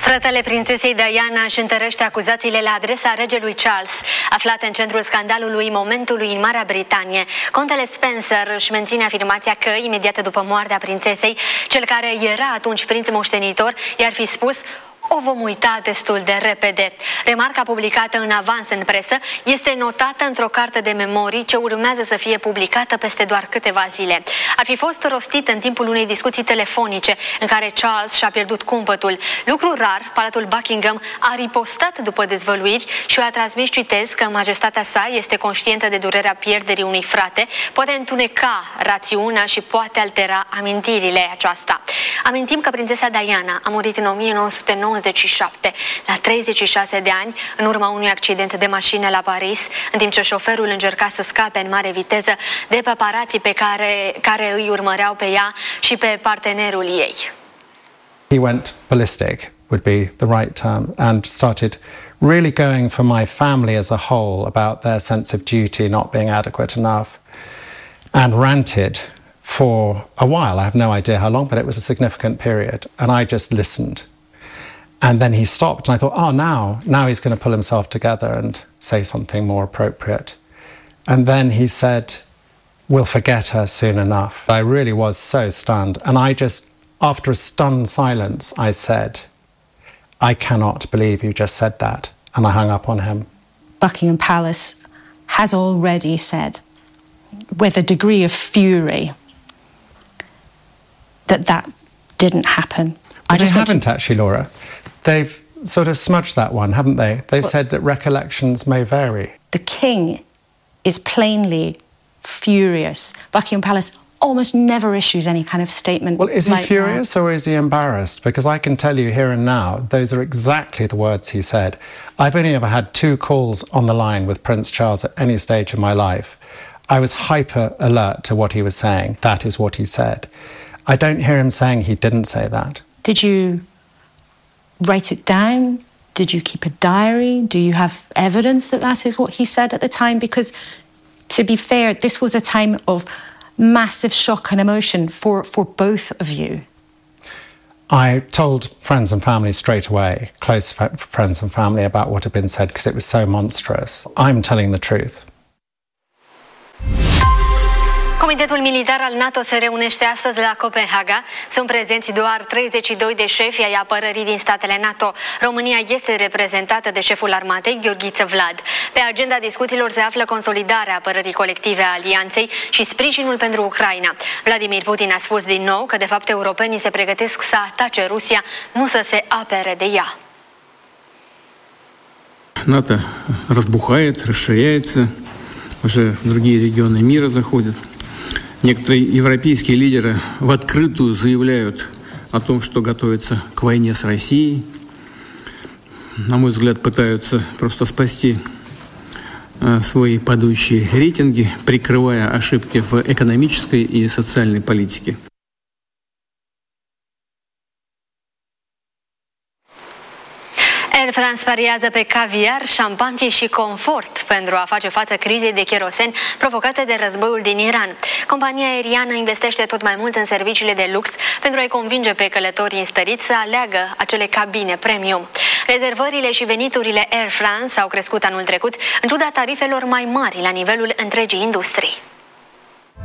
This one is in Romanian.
Fratele prințesei Diana își întărește acuzațiile la adresa regelui Charles, aflate în centrul scandalului momentului în Marea Britanie. Contele Spencer își menține afirmația că, imediat după moartea prințesei, cel care era atunci prinț moștenitor i-ar fi spus: "O vom uita destul de repede." Remarca publicată în avans în presă este notată într-o carte de memorii ce urmează să fie publicată peste doar câteva zile. Ar fi fost rostită în timpul unei discuții telefonice în care Charles și-a pierdut cumpătul. Lucru rar, Palatul Buckingham a ripostat după dezvăluiri și a transmis, citez, că majestatea sa este conștientă de durerea pierderii unui frate, poate întuneca rațiunea și poate altera amintirile aceasta. Amintim că prințesa Diana a murit în 1997, la 36 de ani, în urma unui accident de mașină la Paris, în timp ce șoferul încerca să scape în mare viteză de paparații care îi urmăreau pe ea și pe partenerul ei. He went ballistic, would be the right term, and started really going for my family as a whole about their sense of duty not being adequate enough, and ranted for a while. I have no idea how long, but it was a significant period, and I just listened. And then he stopped, and I thought, oh, now he's going to pull himself together and say something more appropriate. And then he said, "We'll forget her soon enough." I really was so stunned, and I just, after a stunned silence, I said, "I cannot believe you just said that," and I hung up on him. Buckingham Palace has already said, with a degree of fury, that didn't happen. But they haven't actually, Laura. They've sort of smudged that one, haven't they? They've said that recollections may vary. The king is plainly furious. Buckingham Palace almost never issues any kind of statement. Well, is he furious or is he embarrassed? Because I can tell you here and now, those are exactly the words he said. I've only ever had 2 calls on the line with Prince Charles at any stage in my life. I was hyper alert to what he was saying. That is what he said. I don't hear him saying he didn't say that. Did you write it down? Did you keep a diary? Do you have evidence that is what he said at the time? Because, to be fair, this was a time of massive shock and emotion for both of you. I told friends and family straight away, close friends and family, about what had been said because it was so monstrous. I'm telling the truth. Comitetul militar al NATO se reunește astăzi la Copenhaga. Sunt prezenți doar 32 de șefi ai apărării din statele NATO. România este reprezentată de șeful armatei, Gheorghiță Vlad. Pe agenda discuțiilor se află consolidarea apărării colective a alianței și sprijinul pentru Ucraina. Vladimir Putin a spus din nou că, de fapt, europenii se pregătesc să atace Rusia, nu să se apere de ea. НАТО разбухает, расширяется, уже в другие регионы мира заходит. Некоторые европейские лидеры в открытую заявляют о том, что готовятся к войне с Россией. На мой взгляд, пытаются просто спасти свои падающие рейтинги, прикрывая ошибки в экономической и социальной политике. Air France pariază pe caviar, șampanie și confort pentru a face față crizei de cherosen provocate de războiul din Iran. Compania aeriană investește tot mai mult în serviciile de lux pentru a-i convinge pe călătorii însperiți să aleagă acele cabine premium. Rezervările și veniturile Air France au crescut anul trecut, în ciuda tarifelor mai mari la nivelul întregii industrii.